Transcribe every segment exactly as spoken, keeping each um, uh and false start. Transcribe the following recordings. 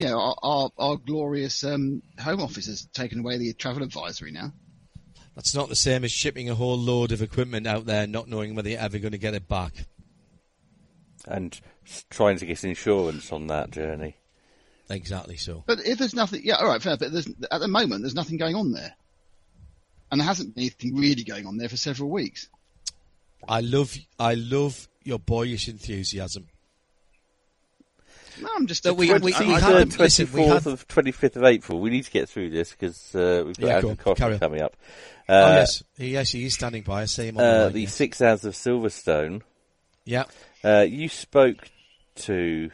Yeah, our, our, our glorious um, Home Office has taken away the travel advisory now. That's not the same as shipping a whole load of equipment out there, not knowing whether you're ever going to get it back. And trying to get insurance on that journey. Exactly so. But if there's nothing, yeah, all right, fair. But there's, at the moment, there's nothing going on there, and there hasn't been anything really going on there for several weeks. I love, I love your boyish enthusiasm. No, I'm just. That we, I, we, I, we I, had the them, listen, we twenty-fourth had, of twenty-fifth of April. We need to get through this because uh, we've got Yeah, Adam go on, Costa carry on. coming up. Uh, oh yes, yes, he is standing by. I see him on uh, the line, the yes. six hours of Silverstone. Yeah. Uh, you spoke to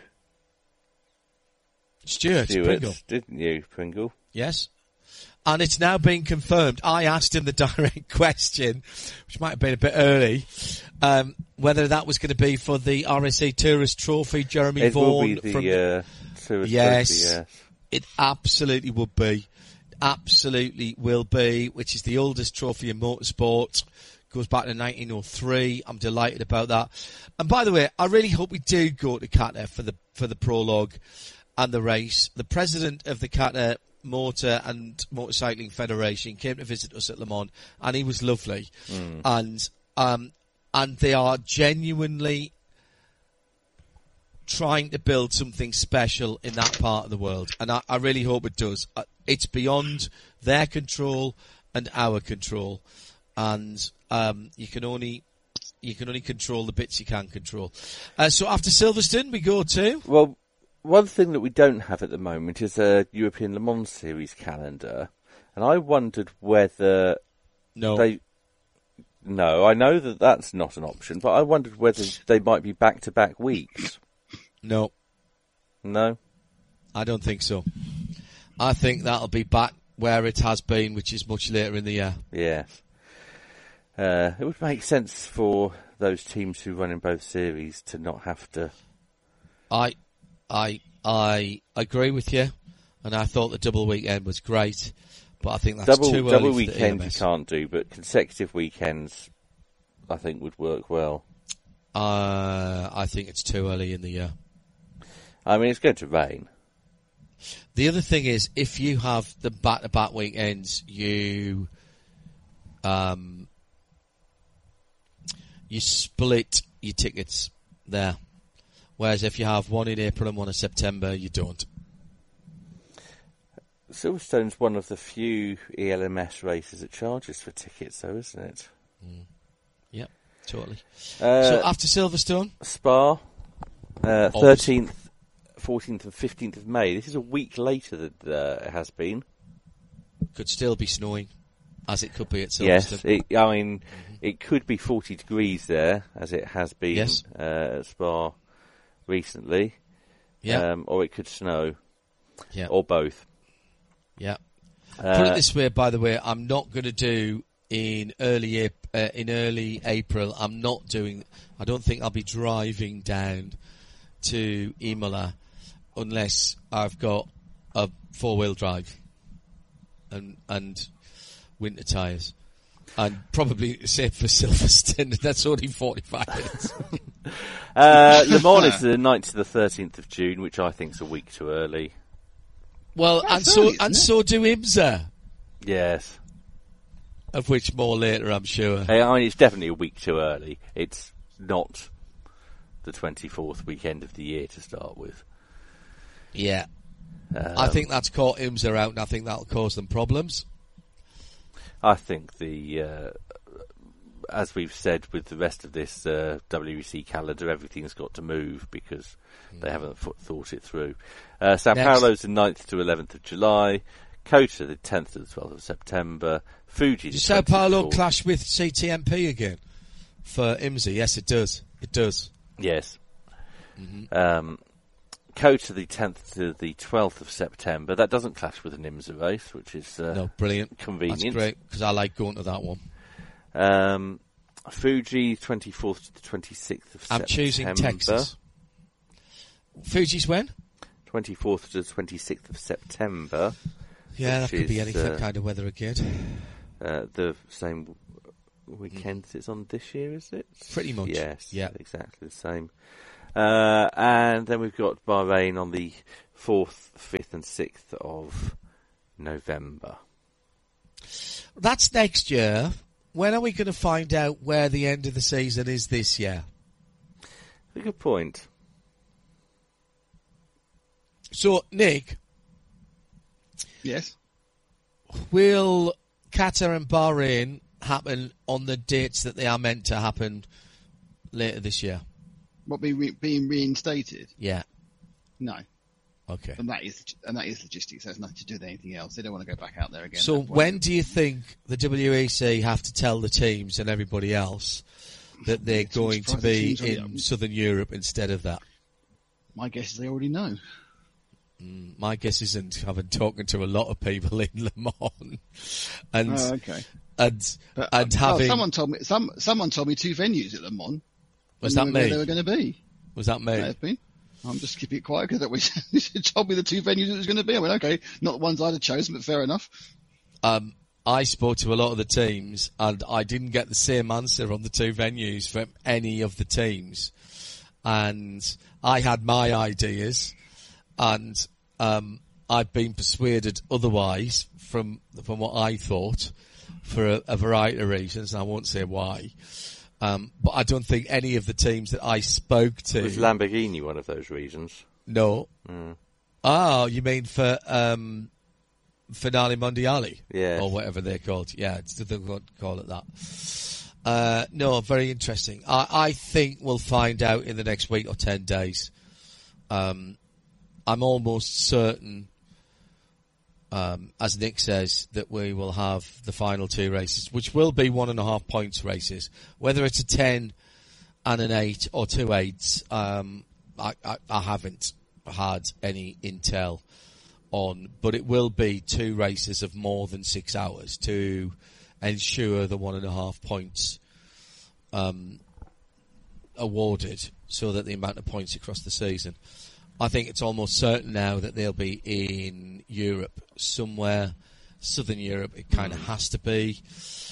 Stuart, Stuart, Pringle. didn't you, Pringle? Yes. And it's now been confirmed. I asked him the direct question, which might have been a bit early, um, whether that was going to be for the R S A Tourist Trophy, Jeremy It will Vaughan. be the from uh, Tourist yes, Trophy, yes. It absolutely would be. Absolutely will be, which is the oldest trophy in motorsport. Goes back to nineteen oh three. I'm delighted about that. And by the way, I really hope we do go to Qatar for the for the prologue and the race. The president of the Qatar Motor and Motorcycling Federation came to visit us at Le Mans, and he was lovely. Mm. And um, and they are genuinely trying to build something special in that part of the world, and I, I really hope it does. Uh, It's beyond their control and our control, and um, you can only you can only control the bits you can control. Uh, so after Silverstone, we go to Well, one thing that we don't have at the moment is a European Le Mans Series calendar, and I wondered whether no. they. No, I know that that's not an option, but I wondered whether they might be back-to-back weeks. No, No, I don't think so. I think that'll be back where it has been, which is much later in the year. yes. Uh, it would make sense for those teams who run in both series to not have to. I, I, I agree with you, and I thought the double weekend was great, but I think that's Double, too early double for the weekends E M you S. can't do, but consecutive weekends I think would work well. Uh, I think it's too early in the year. I mean, it's going to rain. The other thing is, if you have the back-to-back weekends, you um, you split your tickets there. Whereas if you have one in April and one in September, you don't. Silverstone's one of the few E L M S races that charges for tickets, though, isn't it? Mm. Yep, totally. Uh, so after Silverstone, Spa, uh, thirteenth, fourteenth and fifteenth of May. This is a week later than uh, it has been. Could still be snowing, as it could be at Silverstone. Yes, it, I mean, mm-hmm. It could be forty degrees there, as it has been yes. uh, at Spa recently. Yeah. Um, or it could snow. Yeah. Or both. Yeah. Uh, Put it this way, by the way, I'm not going to do in early uh, in early April. I'm not doing. I don't think I'll be driving down to Imola unless I've got a four wheel drive and and winter tyres. And probably safe for Silverstone. That's only forty-five minutes. uh, Le Mans is the ninth to the thirteenth of June, which I think is a week too early. Well, That's and so early, and isn't it? so do IMSA. Yes. Of which more later, I'm sure. I mean, it's definitely a week too early. It's not the twenty-fourth weekend of the year to start with. Yeah. Um, I think that's caught IMSA out, and I think that'll cause them problems. I think the, uh, as we've said with the rest of this uh, W E C calendar, everything's got to move because mm. they haven't f- thought it through. Uh, Sao Next. Paulo's the ninth to eleventh of July, Kota the tenth to the twelfth of September, Fuji the Does Sao Paulo twenty-fourth. clash with C T M P again for IMSA? Yes, it does. It does. Yes. Mm-hmm. Um, Kota the tenth to the twelfth of September. That doesn't clash with an IMSA race, which is uh, No, brilliant. convenient. That's great, because I like going to that one. Um, Fuji, twenty-fourth to the twenty-sixth of I'm September. choosing Texas. Fuji's when? twenty-fourth to the twenty-sixth of September. Yeah, that which could be is, any uh, kind of weather again. Uh, the same weekend it's on this year, is it? Pretty much. Yes, Yeah. exactly the same. Uh, and then we've got Bahrain on the fourth, fifth and sixth of November. That's next year. When are we going to find out where the end of the season is this year? A good point. So, Nick. Yes. Will Qatar and Bahrain happen on the dates that they are meant to happen later this year? What, be re- being reinstated? Yeah. No. Okay. And that is and that is logistics. That has nothing to do with anything else. They don't want to go back out there again. So when do you think the W E C have to tell the teams and everybody else that they're going to be in Southern Europe instead of that? My guess is they already know. Mm, my guess isn't. I've been talking to a lot of people in Le Mans, and oh, okay. and but, and uh, having well, someone told me some someone told me two venues at Le Mans. Was that me? Where they were going to be? Was that me? May have been. I'm just keeping it quiet because that was you told me the two venues it was going to be. I went, okay, not the ones I'd have chosen, but fair enough. Um, I spoke to a lot of the teams, and I didn't get the same answer on the two venues from any of the teams. And I had my ideas, and um, I've been persuaded otherwise from from what I thought for a, a variety of reasons, and I won't say why. Um, but I don't think any of the teams that I spoke to... Was Lamborghini one of those reasons? No. Mm. Oh, you mean for um, Finale Mondiali? Yeah. Or whatever they're called. Yeah, it's, they call it that. Uh, no, very interesting. I, I think we'll find out in the next week or ten days. Um, I'm almost certain, um, as Nick says, that we will have the final two races, which will be one and a half points races. Whether it's a ten and an eight or two eights, um, I, I, I haven't had any intel on, but it will be two races of more than six hours to ensure the one and a half points um, awarded, so that the amount of points across the season. I think it's almost certain now that they'll be in Europe somewhere, Southern Europe. It kind of mm. has to be,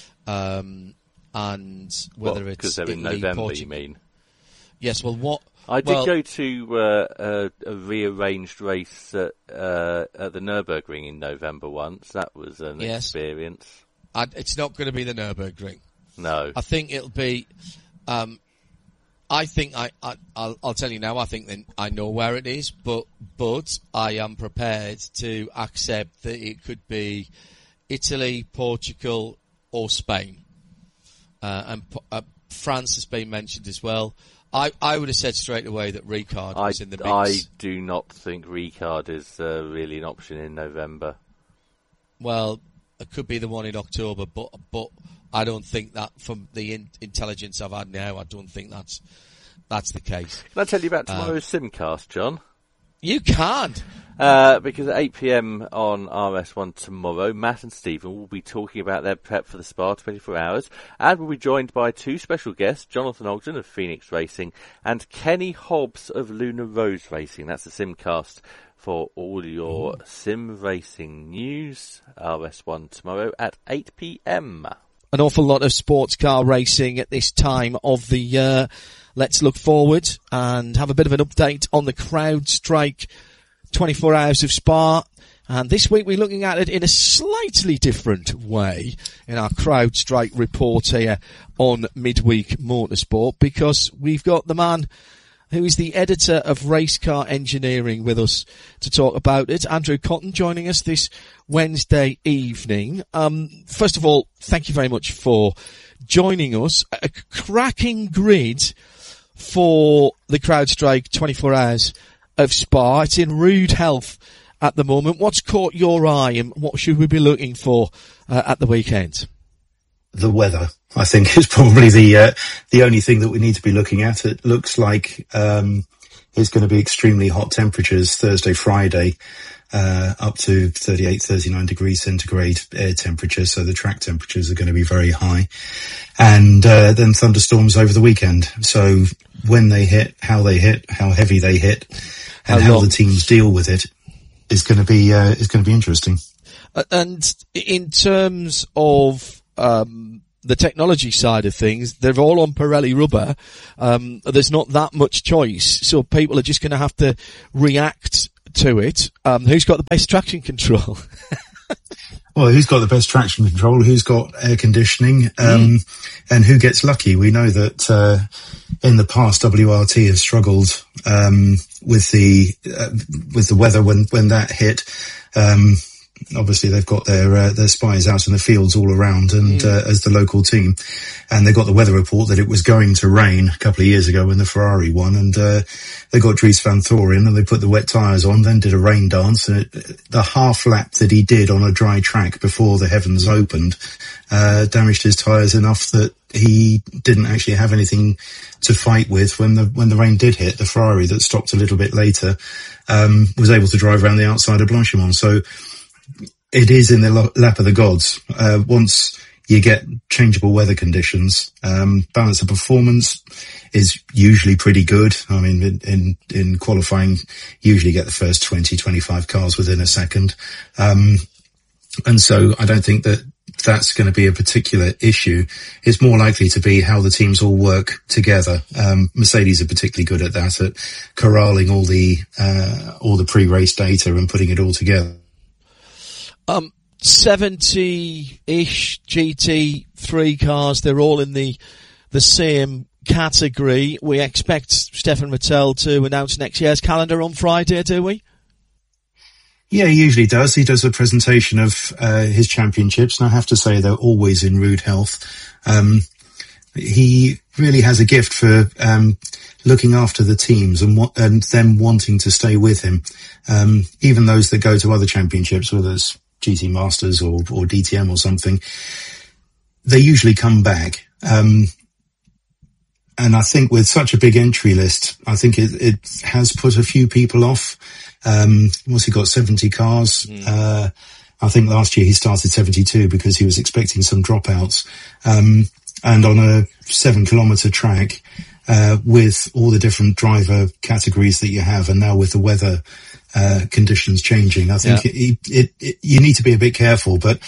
um, and whether well, it's because they're in Italy, November, Portugal. you mean? Yes. Well, what I did well, go to uh, a, a rearranged race at, uh, at the Nürburgring in November once. That was an yes. experience. I, it's not going to be the Nürburgring. No, I think it'll be. Um, I think I, I I'll, I'll tell you now. I think that I know where it is, but but I am prepared to accept that it could be Italy, Portugal, or Spain, uh, and uh, France has been mentioned as well. I, I would have said straight away that Ricard was I, in the mix. I do not think Ricard is uh, really an option in November. Well, it could be the one in October, but but I don't think that, from the in, intelligence I've had now, I don't think that's that's the case. Can I tell you about tomorrow's um, Simcast, John? You can't. Uh, because at eight p.m. on R S one tomorrow, Matt and Stephen will be talking about their prep for the Spa twenty-four hours, and will be joined by two special guests, Jonathan Ogden of Phoenix Racing and Kenny Hobbs of Luna Rose Racing. That's the Simcast for all your Ooh. sim racing news. R S one tomorrow at eight p.m. An awful lot of sports car racing at this time of the year. Let's look forward and have a bit of an update on the CrowdStrike twenty-four hours of Spa. And this week we're looking at it in a slightly different way in our CrowdStrike report here on Midweek Motorsport, because we've got the man who is the editor of Race Car Engineering with us to talk about it, Andrew Cotton, joining us this Wednesday evening. Um, first of all, thank you very much for joining us. A cracking grid for the CrowdStrike twenty-four hours of Spa. It's in rude health at the moment. What's caught your eye, and what should we be looking for uh, at the weekend? The weather, I think, is probably the uh, the only thing that we need to be looking at. It looks like um, it's going to be extremely hot temperatures Thursday, Friday, uh, up to thirty-eight, thirty-nine degrees centigrade air temperature. So the track temperatures are going to be very high, and uh, then thunderstorms over the weekend. So when they hit, how they hit, how heavy they hit, and how, how the teams deal with it is going to be uh, is going to be interesting. Uh, and in terms of Um, the technology side of things, they're all on Pirelli rubber. Um, there's not that much choice, so people are just going to have to react to it. Um, who's got the best traction control? Well, who's got the best traction control? Who's got air conditioning? Um, mm. And who gets lucky? We know that uh, in the past, W R T has struggled um, with the uh, with the weather when when that hit. Um, Obviously, they've got their uh, their spies out in the fields all around, and mm. uh, as the local team, and they got the weather report that it was going to rain a couple of years ago when the Ferrari won, and uh, they got Dries van Thorin and they put the wet tyres on, then did a rain dance, and it, the half lap that he did on a dry track before the heavens opened uh, damaged his tyres enough that he didn't actually have anything to fight with when the when the rain did hit. The Ferrari that stopped a little bit later um, was able to drive around the outside of Blanchimont. So it is in the lap of the gods. Uh, once you get changeable weather conditions, um, balance of performance is usually pretty good. I mean, in, in, in qualifying, usually get the first twenty, twenty-five cars within a second. Um, and so I don't think that that's going to be a particular issue. It's more likely to be how the teams all work together. Um, Mercedes are particularly good at that, at corralling all the, uh, all the pre-race data and putting it all together. Um, seventy-ish G T three cars, they're all in the, the same category. We expect Stefan Vettel to announce next year's calendar on Friday, do we? Yeah, he usually does. He does a presentation of, uh, his championships, and I have to say they're always in rude health. Um, he really has a gift for, um, looking after the teams and wa- and them wanting to stay with him. Um, even those that go to other championships, whether it's G T Masters or, or D T M or something, they usually come back. Um, and I think with such a big entry list, I think it, it has put a few people off. Um, once he got seventy cars, mm. uh, I think last year he started seventy-two because he was expecting some dropouts. Um, and on a seven kilometre track, uh, with all the different driver categories that you have, and now with the weather, uh, conditions changing, I think yeah. it, it, it, you need to be a bit careful. But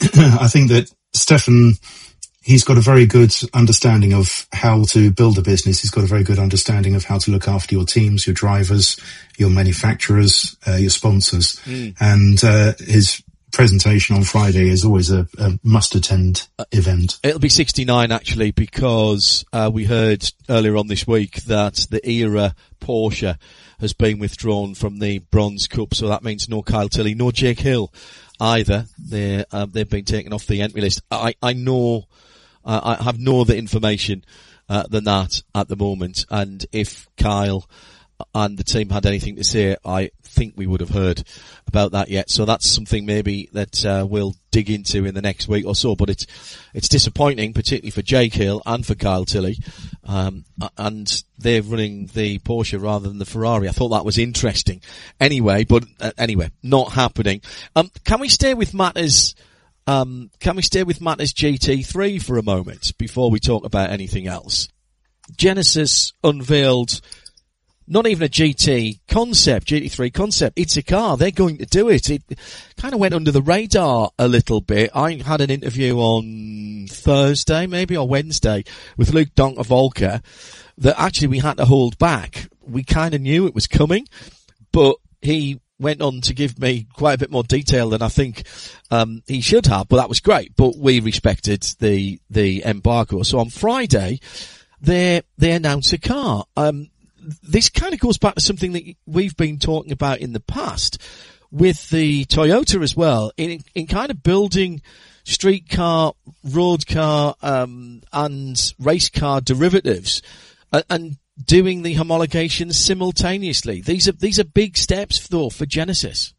I think that Stefan, he's got a very good understanding of how to build a business. He's got a very good understanding of how to look after your teams, your drivers, your manufacturers, uh, your sponsors. Mm. And, uh, his presentation on Friday is always a, a must-attend event. It'll be sixty-nine, actually, because uh, we heard earlier on this week that the era Porsche has been withdrawn from the Bronze Cup, so that means no Kyle Tilley, no Jake Hill either. They're, uh, they've been taken off the entry list. I, I know, uh, I have no other information uh, than that at the moment, and if Kyle and the team had anything to say, I think we would have heard about that yet. So that's something maybe that uh, we'll dig into in the next week or so. But it's it's disappointing, particularly for Jake Hill and for Kyle Tilley, um, and they're running the Porsche rather than the Ferrari. I thought that was interesting. Anyway, but uh, anyway, not happening. Um, can we stay with matters? Um, can we stay with matters G T three for a moment before we talk about anything else? Genesis unveiled not even a G T concept, G T three concept. It's a car. They're going to do it. It kind of went under the radar a little bit. I had an interview on Thursday, maybe, or Wednesday, with Luke Donker-Volker that actually we had to hold back. We kind of knew it was coming, but he went on to give me quite a bit more detail than I think um he should have, but that was great. But we respected the the embargo. So on Friday, they they announced a car. Um This kind of goes back to something that we've been talking about in the past with the Toyota as well, in in kind of building street car, road car, um, and race car derivatives, and, and doing the homologation simultaneously. These are these are big steps, though, for Genesis.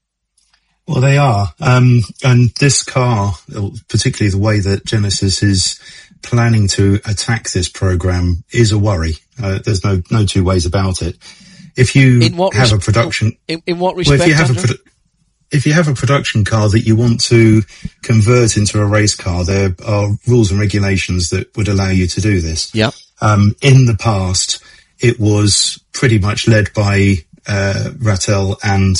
Well, they are, um, and this car, particularly the way that Genesis is planning to attack this program, is a worry. Uh, there's no no two ways about it. If you have res- a production, in, in what respect? Well, if you have a produ- if you have a production car that you want to convert into a race car, there are rules and regulations that would allow you to do this. Yeah. Um, in the past, it was pretty much led by uh, Rattel and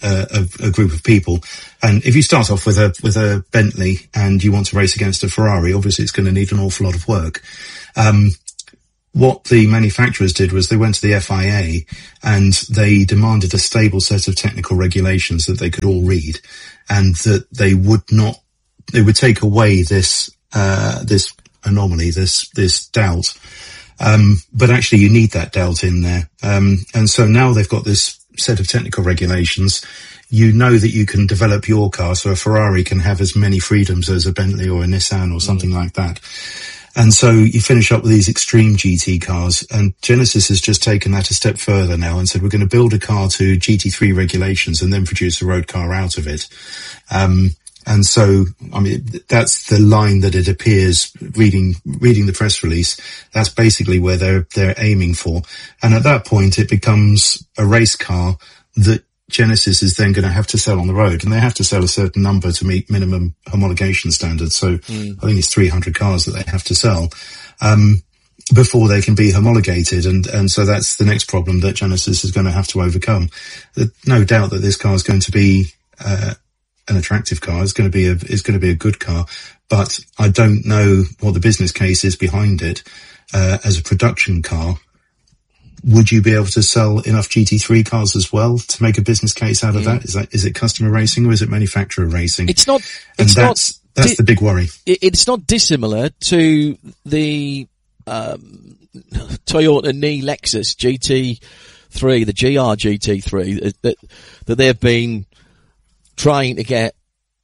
uh, a, a group of people. And if you start off with a with a Bentley and you want to race against a Ferrari, obviously it's going to need an awful lot of work. Um, what the manufacturers did was they went to the F I A and they demanded a stable set of technical regulations that they could all read, and that they would not, they would take away this uh, this anomaly, this this doubt. Um, but actually you need that doubt in there. Um, and so now they've got this set of technical regulations. You know that you can develop your car, so a Ferrari can have as many freedoms as a Bentley or a Nissan or something mm. like that. And so you finish up with these extreme G T cars, and Genesis has just taken that a step further now and said, we're going to build a car to G T three regulations and then produce a road car out of it. Um, And so, I mean, that's the line that it appears reading, reading the press release. That's basically where they're, they're aiming for. And at that point, it becomes a race car that Genesis is then going to have to sell on the road. And they have to sell a certain number to meet minimum homologation standards. So mm. I think it's three hundred cars that they have to sell, um, before they can be homologated. And, and so that's the next problem that Genesis is going to have to overcome. No doubt that this car is going to be, uh, an attractive car. It's going to be a, it's going to be a good car, but I don't know what the business case is behind it. Uh, as a production car, would you be able to sell enough G T three cars as well to make a business case out of mm. that? Is that, is it customer racing or is it manufacturer racing? It's not, and it's that's, not, that's di- the big worry. It's not dissimilar to the, um, Toyota Ni Lexus G T three, the G R G T three that, that they've been trying to get,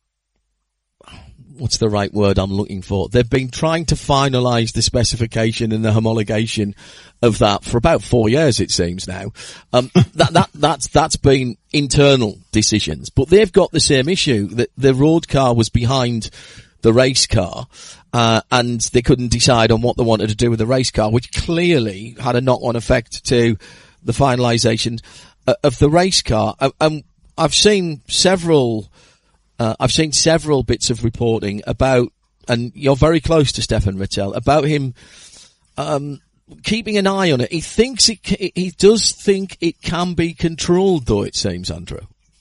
what's the right word I'm looking for? They've been trying to finalise the specification and the homologation of that for about four years, it seems now. Um, that, that, that's, that's been internal decisions, but they've got the same issue that the road car was behind the race car, uh, and they couldn't decide on what they wanted to do with the race car, which clearly had a knock-on effect to the finalisation of the race car. And I've seen several, uh, I've seen several bits of reporting about, and you're very close to Stefan Rittel, about him, um, keeping an eye on it. He thinks it, he does think it can be controlled though, it seems, Andrew.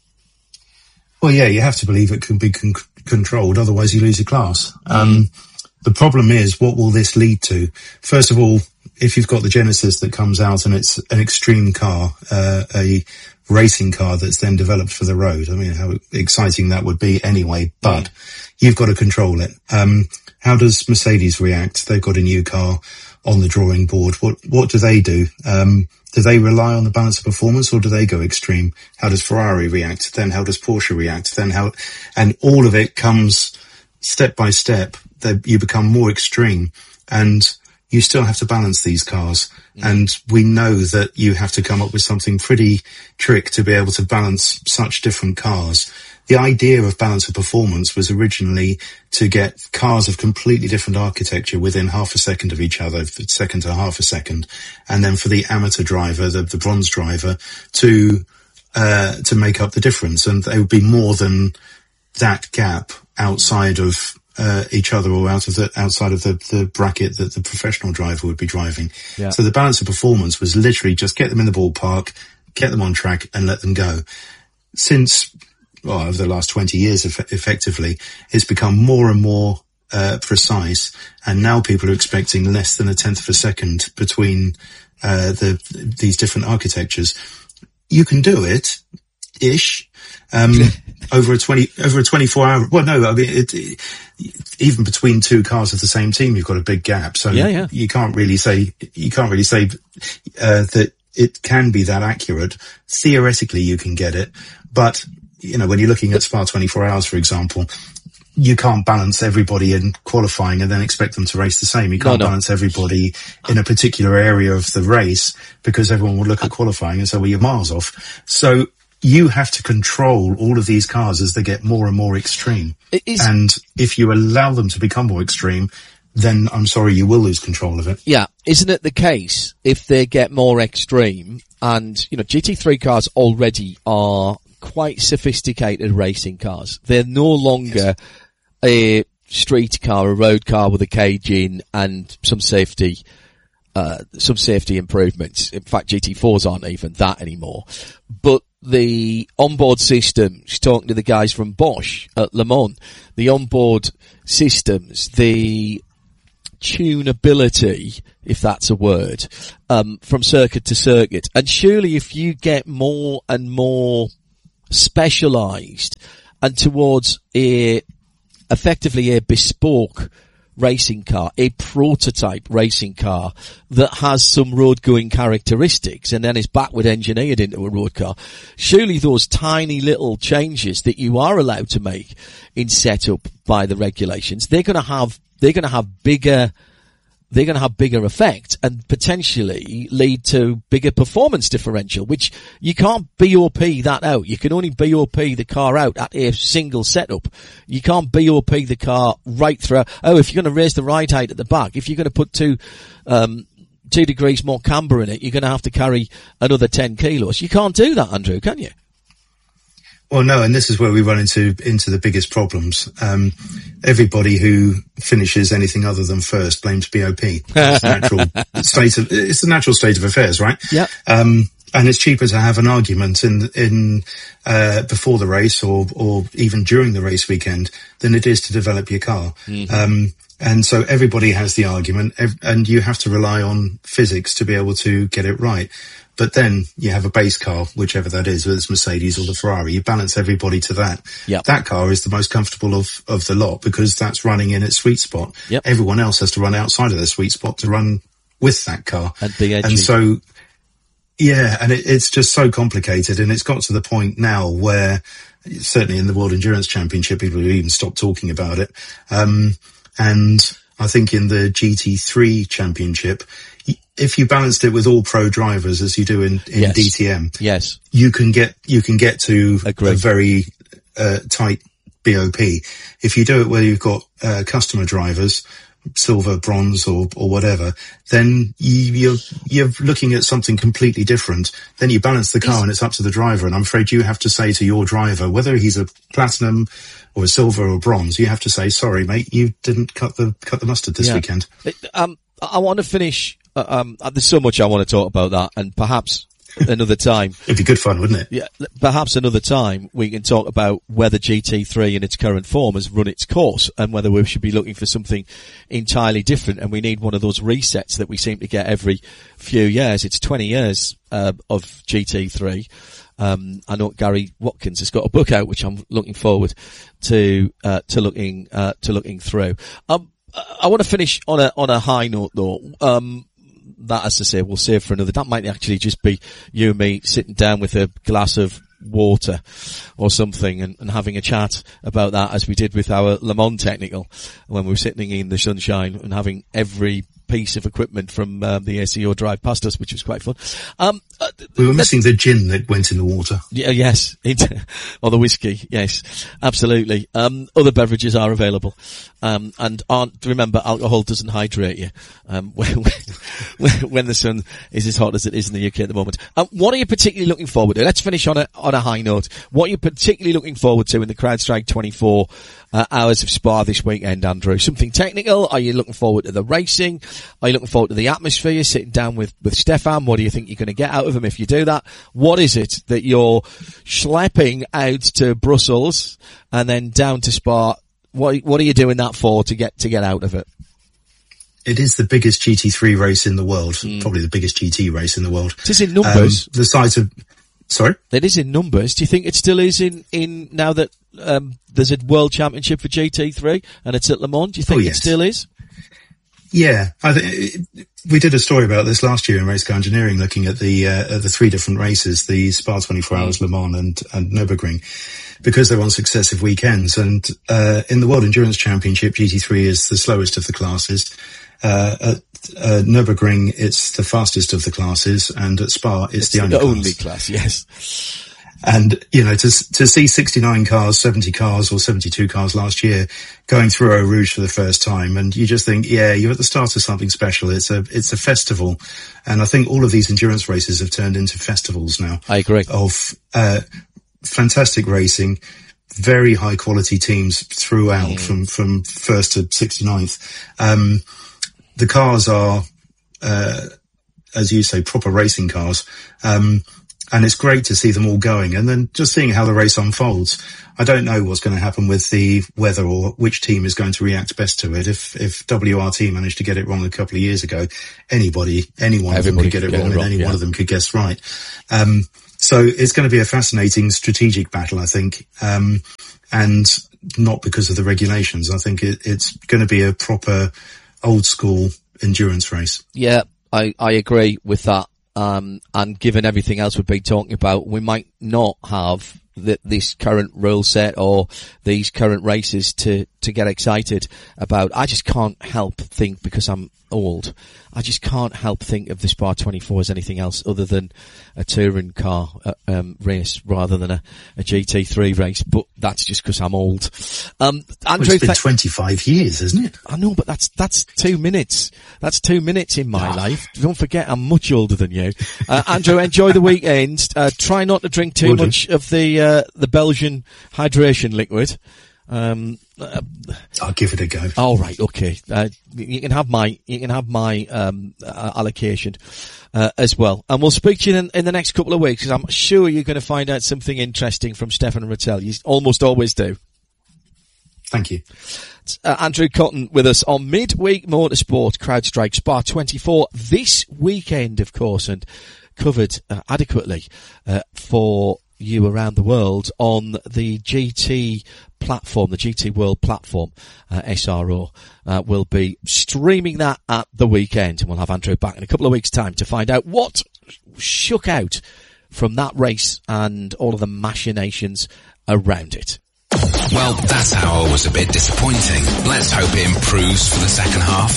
Well, yeah, you have to believe it can be con- controlled, otherwise you lose your class. Mm. Um, the problem is, what will this lead to? First of all, if you've got the Genesis that comes out and it's an extreme car, uh, a racing car that's then developed for the road. I mean, how exciting that would be anyway, but mm. you've got to control it. Um, how does Mercedes react? They've got a new car on the drawing board. What, what do they do? Um, do they rely on the balance of performance or do they go extreme? How does Ferrari react? Then how does Porsche react? Then how, and all of it comes step by step that you become more extreme, and you still have to balance these cars. Mm. And we know that you have to come up with something pretty trick to be able to balance such different cars. The idea of balance of performance was originally to get cars of completely different architecture within half a second of each other, second to half a second. And then for the amateur driver, the, the bronze driver, to, uh, to make up the difference. And there would be more than that gap outside of Uh, each other or out of the, outside of the, the bracket that the professional driver would be driving. Yeah. So the balance of performance was literally just get them in the ballpark, get them on track and let them go. Since, well, over the last twenty years, eff- effectively, it's become more and more, uh, precise. And now people are expecting less than a tenth of a second between, uh, the, these different architectures. You can do it, ish. Um, over a twenty, over a twenty-four hour, well, no, I mean, it, it, even between two cars of the same team, you've got a big gap. So yeah, yeah. you can't really say, you can't really say, uh, that it can be that accurate. Theoretically, you can get it. But, you know, when you're looking at Spa twenty-four hours, for example, you can't balance everybody in qualifying and then expect them to race the same. You can't no, no. balance everybody in a particular area of the race because everyone will look at qualifying and say, well, you're miles off. So, you have to control all of these cars as they get more and more extreme. It is, and if you allow them to become more extreme, then I'm sorry, you will lose control of it. Yeah. Isn't it the case if they get more extreme and, you know, G T three cars already are quite sophisticated racing cars. They're no longer yes. a street car, a road car with a cage in and some safety, uh, some safety improvements. In fact, G T fours aren't even that anymore. But the onboard systems, talking to the guys from Bosch at Le Mans, the onboard systems, the tunability, if that's a word, um, from circuit to circuit. And surely if you get more and more specialised and towards a, effectively a bespoke racing car, a prototype racing car that has some road going characteristics and then is backward engineered into a road car, surely those tiny little changes that you are allowed to make in setup by the regulations, they're going to have, they're going to have bigger, they're going to have bigger effect and potentially lead to bigger performance differential, which you can't B O P that out. You can only B O P the car out at a single setup. You can't B O P the car right through. Oh, if you're going to raise the ride height at the back, if you're going to put two, um, two degrees more camber in it, you're going to have to carry another ten kilos. You can't do that, Andrew, can you? Well, no, and this is where we run into into the biggest problems. Um, everybody who finishes anything other than first blames B O P. It's the natural state of it's the natural state of affairs, right? Yeah. Um, and it's cheaper to have an argument in in uh, before the race or or even during the race weekend than it is to develop your car. Mm-hmm. Um, and so everybody has the argument, and you have to rely on physics to be able to get it right. But then you have a base car, whichever that is, whether it's Mercedes or the Ferrari. You balance everybody to that. Yep. That car is the most comfortable of, of the lot because that's running in its sweet spot. Yep. Everyone else has to run outside of their sweet spot to run with that car. And be edgy. And so, yeah, and it, it's just so complicated. And it's got to the point now where, certainly in the World Endurance Championship, people have even stopped talking about it. Um, and I think in the G T three Championship, if you balanced it with all pro drivers as you do in, in yes. D T M, yes, you can get you can get to Agreed. a very uh, tight B O P. If you do it where you've got uh, customer drivers, silver, bronze, or or whatever, then you, you're you're looking at something completely different. Then you balance the car, and it's up to the driver. And I'm afraid you have to say to your driver, whether he's a platinum or a silver or bronze, you have to say, "Sorry, mate, you didn't cut the cut the mustard this yeah. weekend." Um, I want to finish. Uh, um, there's so much I want to talk about that, and perhaps another time. It'd be good fun, wouldn't it? Yeah, perhaps another time we can talk about whether G T three in its current form has run its course and whether we should be looking for something entirely different, and we need one of those resets that we seem to get every few years. It's twenty years uh, of G T three. Um, I know Gary Watkins has got a book out, which I'm looking forward to uh, to looking uh, to looking through. Um, I want to finish on a on a high note, though. Um, that, as I say, we'll save for another. That might actually just be you and me sitting down with a glass of water or something and, and having a chat about that, as we did with our Le Mans Technical when we were sitting in the sunshine and having every piece of equipment from uh, the A C O drive past us, which was quite fun. Um, uh, we were missing the gin that went in the water. Yeah, yes, or the whiskey. Yes, absolutely. Um, other beverages are available, um, and aren't. Remember, alcohol doesn't hydrate you um, when, when, when the sun is as hot as it is in the U K at the moment. Um, what are you particularly looking forward to? Let's finish on a on a high note. What are you particularly looking forward to in the CrowdStrike twenty-four uh, hours of Spa this weekend, Andrew? Something technical? Are you looking forward to the racing? Are you looking forward to the atmosphere, sitting down with, with Stefan? What do you think you're going to get out of him if you do that? What is it that you're schlepping out to Brussels and then down to Spa? What, what are you doing that for to get, to get out of it? It is the biggest G T three race in the world, mm. probably the biggest G T race in the world. It is in numbers. Um, the size of, sorry? It is in numbers. Do you think it still is in, in now that, um, there's a world championship for G T three and it's at Le Mans? Do you think oh, yes. it still is? Yeah, I th- we did a story about this last year in Race Car Engineering, looking at the uh, at the three different races, the Spa twenty-four hours, Le Mans, and and Nürburgring, because they're on successive weekends. And uh, in the World Endurance Championship, G T three is the slowest of the classes. Uh, at uh, Nürburgring, it's the fastest of the classes, and at Spa, it's, it's the only the class. only class. Yes. And, you know, to to see sixty-nine cars, seventy cars or seventy-two cars last year going through Eau Rouge for the first time, and you just think, yeah, you're at the start of something special. It's a it's a festival. And I think all of these endurance races have turned into festivals now. I agree. Of uh fantastic racing, very high quality teams throughout, mm. from from first to sixty-ninth. Um the cars are, uh as you say, proper racing cars. Um and it's great to see them all going, and then just seeing how the race unfolds. I don't know what's going to happen with the weather or which team is going to react best to it. If if W R T managed to get it wrong a couple of years ago, anybody, any one of them could get it wrong, and any one of them could guess right. Um, so it's going to be a fascinating strategic battle, I think, um, and not because of the regulations. I think it, it's going to be a proper old school endurance race. Yeah, I, I agree with that. Um, and given everything else we've been talking about, we might not have the, this current rule set or these current races to, to get excited about. I just can't help think, because I'm old, I just can't help think of the Spa twenty-four as anything else other than a touring car uh, um, race rather than a, a G T three race. But that's just because I'm old. Um, Andrew, well, it's been th- twenty-five years, isn't it? I know, but that's that's two minutes. That's two minutes in my oh. life. Don't forget, I'm much older than you. Uh, Andrew, enjoy the weekend. Uh, try not to drink too Will much do. of the uh, the Belgian hydration liquid. Um, uh, I'll give it a go. All right, okay. Uh, you can have my, you can have my, um, uh, allocation, uh, as well. And we'll speak to you in, in the next couple of weeks, because I'm sure you're going to find out something interesting from Stefan Rattel. You almost always do. Thank you. Uh, Andrew Cotton with us on Midweek Motorsport CrowdStrike Spa twenty-four this weekend, of course, and covered uh, adequately, uh, for you around the world on the G T platform, the G T World platform. uh, S R O uh, will be streaming that at the weekend, and we'll have Andrew back in a couple of weeks' time to find out what shook out from that race and all of the machinations around it. Well, that hour was a bit disappointing. Let's hope it improves for the second half.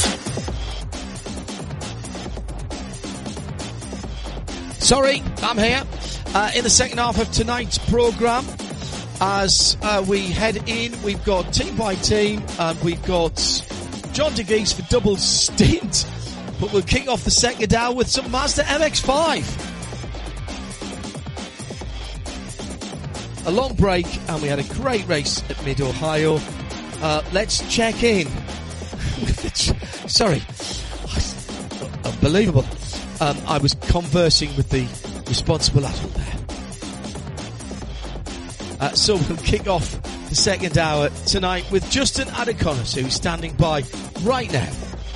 Sorry, I'm here. Uh, in the second half of tonight's programme, as uh, we head in, we've got team by team, and we've got John DeGeese for double stint, but we'll kick off the second hour with some Mazda M X five. A long break, and we had a great race at Mid-Ohio. Uh, let's check in. Sorry. Unbelievable. Um, I was conversing with the responsible adult there. Uh, so we'll kick off the second hour tonight with Justin Adekonis, who's standing by right now.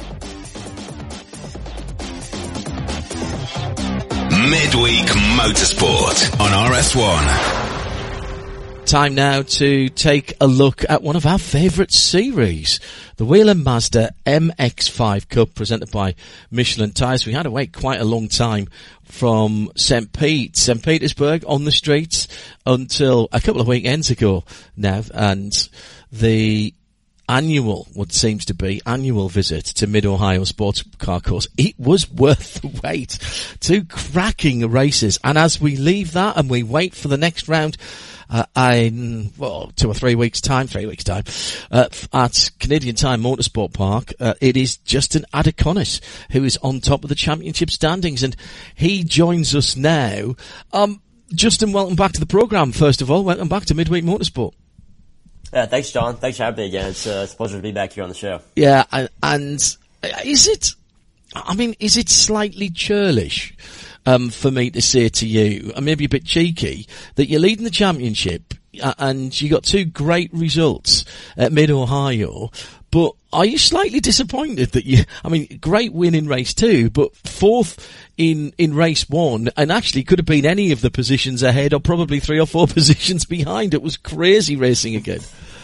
Midweek Motorsport on R S one. Time now to take a look at one of our favourite series, the Whelen Mazda M X five Cup, presented by Michelin Tyres. We had to wait quite a long time from Saint Pete, Saint Petersburg on the streets until a couple of weekends ago now, and the annual, what seems to be annual visit to Mid-Ohio Sports Car Course, it was worth the wait. Two cracking races, and as we leave that and we wait for the next round, Uh, in, well, two or three weeks' time, three weeks' time, uh, at Canadian Tire Motorsport Park, uh, it is Justin Adekonis who is on top of the championship standings, and he joins us now. Um, Justin, welcome back to the programme, first of all. Welcome back to Midweek Motorsport. Yeah, thanks, John. Thanks for having me again. It's, uh, it's a pleasure to be back here on the show. Yeah, and, and is it, I mean, is it slightly churlish? Um, for me to say to you, and maybe a bit cheeky, that you're leading the championship uh, and you got two great results at Mid-Ohio, but are you slightly disappointed that you, I mean, great win in race two, but fourth in, in race one, and actually could have been any of the positions ahead or probably three or four positions behind. It was crazy racing again.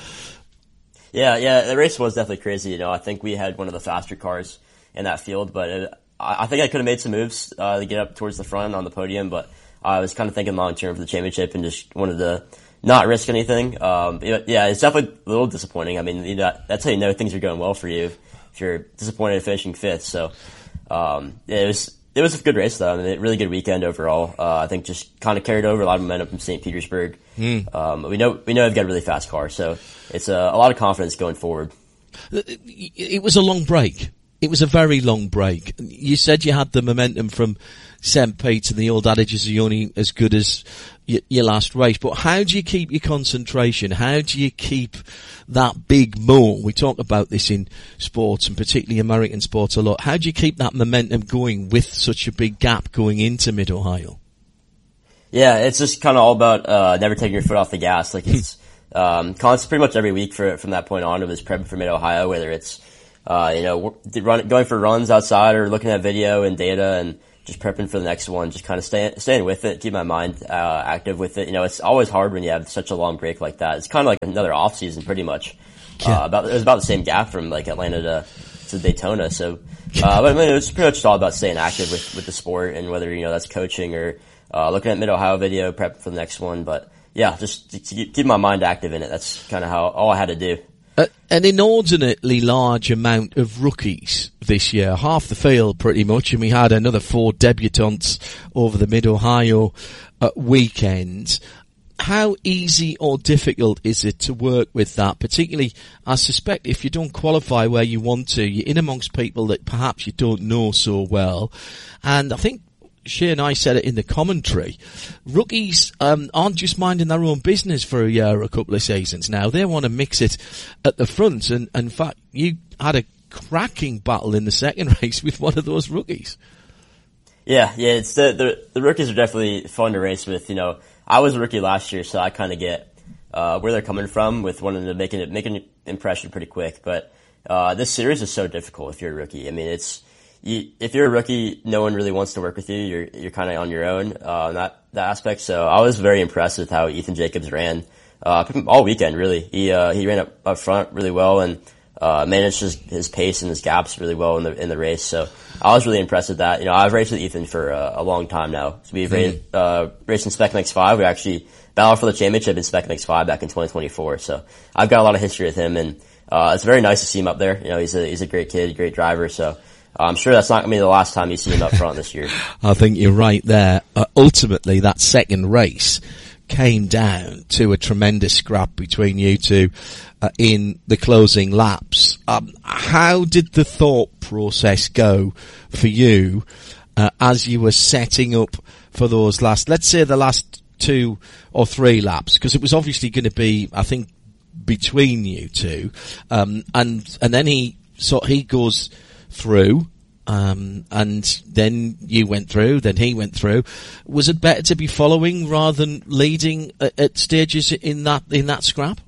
Yeah, yeah, the race was definitely crazy. You know, I think we had one of the faster cars in that field, but it, I think I could have made some moves uh, to get up towards the front on the podium, but I was kind of thinking long term for the championship and just wanted to not risk anything. Um, yeah, it's definitely a little disappointing. I mean, you know, that's how you know things are going well for you if, if you're disappointed in finishing fifth. So, um, yeah, it was it was a good race though. I mean, a really good weekend overall. Uh, I think just kind of carried over a lot of momentum from Saint Petersburg. Mm. Um, we know we know we've got a really fast car, so it's a, a lot of confidence going forward. It was a long break. It was a very long break. You said you had the momentum from Saint Pete, and the old adage is you're only as good as y- your last race. But how do you keep your concentration? How do you keep that big mo? We talk about this in sports, and particularly American sports, a lot. How do you keep that momentum going with such a big gap going into Mid-Ohio? Yeah, it's just kind of all about uh, never taking your foot off the gas. Like it's um, constant, pretty much every week for from that point on. It was prepping for Mid Ohio, whether it's uh, you know run, going for runs outside or looking at video and data and just prepping for the next one. Just kind of staying staying with it, keep my mind uh, active with it. You know, it's always hard when you have such a long break like that. It's kind of like another off season, pretty much. Yeah. Uh, about it was about the same gap from like Atlanta to to Daytona. So, uh, but I mean, it's pretty much all about staying active with with the sport and whether you know that's coaching or Uh, looking at Mid Ohio video, prep for the next one, but yeah, just to keep my mind active in it. That's kind of how all I had to do. Uh, an inordinately large amount of rookies this year, half the field pretty much, and we had another four debutants over the Mid Ohio uh, weekend. How easy or difficult is it to work with that? Particularly, I suspect if you don't qualify where you want to, you're in amongst people that perhaps you don't know so well, and I think Shea and I said it in the commentary. Rookies um, aren't just minding their own business for a year or a couple of seasons now. They want to mix it at the front. And, and in fact, you had a cracking battle in the second race with one of those rookies. Yeah, yeah. It's the the, the rookies are definitely fun to race with. You know, I was a rookie last year, so I kind of get uh, where they're coming from with wanting to make it make an impression pretty quick. But uh, this series is so difficult if you're a rookie. I mean, it's You, if you're a rookie, no one really wants to work with you. You're you're kind of on your own uh, in that that aspect. So I was very impressed with how Ethan Jacobs ran uh, all weekend. Really, he uh, he ran up, up front really well and uh, managed his, his pace and his gaps really well in the in the race. So I was really impressed with that. You know, I've raced with Ethan for uh, a long time now. So we've mm-hmm. raced, uh, raced in Spec M X five. We actually battled for the championship in Spec M X five back in twenty twenty-four. So I've got a lot of history with him, and uh, it's very nice to see him up there. You know, he's a he's a great kid, great driver. So. I'm sure that's not going to be the last time you see him up front this year. I think you're right there. Uh, ultimately, that second race came down to a tremendous scrap between you two uh, in the closing laps. Um, how did the thought process go for you uh, as you were setting up for those last, let's say the last two or three laps? Because it was obviously going to be, I think, between you two. Um, and, and then he, so he goes through, um, and then you went through, then he went through. Was it better to be following rather than leading at, at stages in that in that scrap?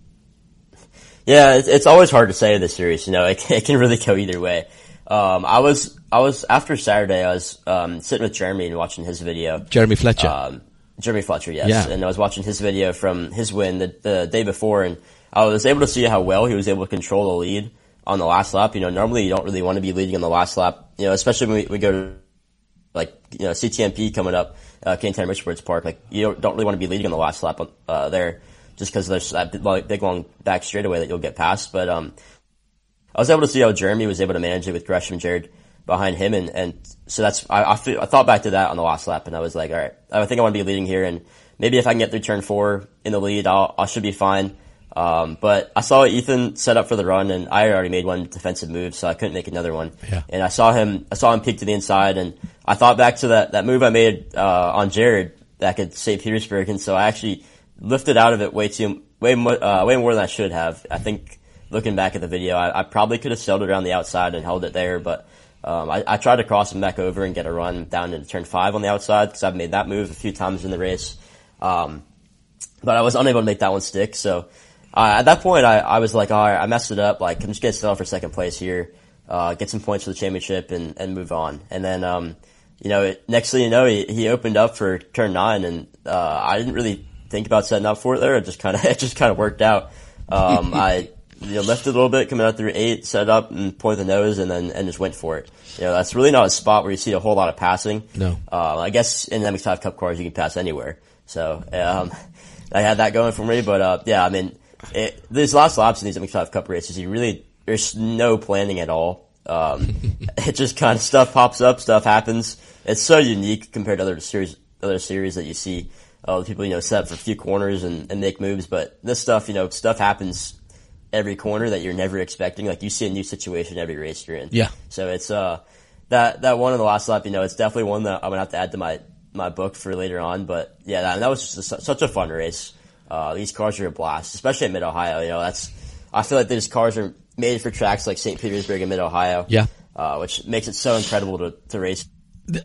Yeah, it's, it's always hard to say in this series. You know, it, it can really go either way. Um, I was I was after Saturday, I was um, sitting with Jeremy and watching his video. Jeremy Fletcher. Um, Jeremy Fletcher, yes. Yeah. And I was watching his video from his win the, the day before, and I was able to see how well he was able to control the lead on the last lap. You know, normally you don't really want to be leading on the last lap, you know, especially when we, we go to, like, you know, C T M P coming up, uh, K ten Richfords Park. Like, you don't, don't really want to be leading on the last lap, uh, there, just because there's that big long back straightaway that you'll get past. But, um, I was able to see how Jeremy was able to manage it with Gresham Jared behind him. And, and so that's, I, I, feel, I thought back to that on the last lap, and I was like, all right, I think I want to be leading here. And maybe if I can get through turn four in the lead, I'll, I should be fine. Um, but I saw Ethan set up for the run, and I already made one defensive move, so I couldn't make another one. Yeah. And I saw him, I saw him peek to the inside, and I thought back to that, that move I made, uh, on Jared that could save Petersburg, and so I actually lifted out of it way too, way more, uh, way more than I should have. I think looking back at the video, I, I probably could have sailed it around the outside and held it there, but, um, I, I tried to cross him back over and get a run down into turn five on the outside, because I've made that move a few times in the race. Um, but I was unable to make that one stick, so, Uh, at that point, I, I was like, all right, I messed it up. Like, I'm just going to settle for second place here, uh, get some points for the championship and, and move on. And then, um, you know, it, next thing you know, he, he opened up for turn nine, and, uh, I didn't really think about setting up for it there. It just kind of, it just kind of worked out. Um, I, you know, lifted a little bit, coming out through eight, set up and pointed the nose, and then, and just went for it. You know, that's really not a spot where you see a whole lot of passing. No. Uh, I guess in M X five Cup cars, you can pass anywhere. So, um, I had that going for me, but, uh, yeah, I mean, It, these last laps in these M X five Cup races, you really, there's no planning at all. Um, it just kind of stuff pops up, stuff happens. It's so unique compared to other series, other series that you see, uh, people, you know, set up for a few corners and, and make moves. But this stuff, you know, stuff happens every corner that you're never expecting. Like, you see a new situation every race you're in. Yeah. So it's, uh, that, that one in the last lap, you know, it's definitely one that I'm going to have to add to my, my book for later on. But yeah, that, that was just a, such a fun race. Uh, these cars are a blast, especially in Mid-Ohio. You know, that's, I feel like these cars are made for tracks like Saint Petersburg and Mid-Ohio. Yeah. Uh, which makes it so incredible to, to race.